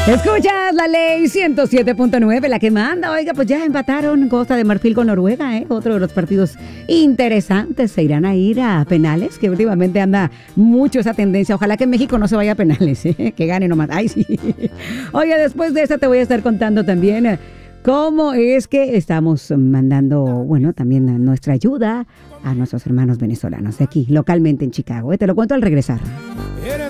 Escuchas la ley 107.9, la que manda. Oiga, pues ya empataron Costa de Marfil con Noruega, ¿eh? Otro de los partidos interesantes. Se irán a ir a penales, que últimamente anda mucho esa tendencia. Ojalá que México no se vaya a penales, ¿eh? Que gane nomás. Ay, sí. Oye, después de esta te voy a estar contando también cómo es que estamos mandando, bueno, también nuestra ayuda a nuestros hermanos venezolanos de aquí, localmente en Chicago. Te lo cuento al regresar.